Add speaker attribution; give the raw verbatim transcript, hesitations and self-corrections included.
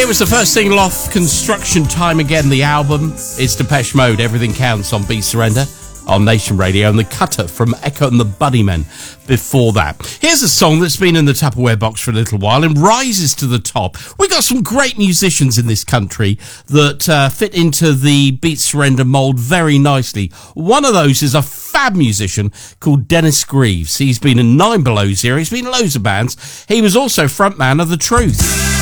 Speaker 1: It was the first single off Construction Time Again, the album. It's Depeche Mode, Everything Counts on Beat Surrender on Nation Radio, and the Cutter from Echo and the Bunnymen before that. Here's a song that's been in the Tupperware box for a little while and rises to the top. We've got some great musicians in this country that uh, fit into the Beat Surrender mould very nicely. One of those is a fab musician called Dennis Greaves. He's been in Nine Below Zero, he's been in loads of bands. He was also frontman of The Truth.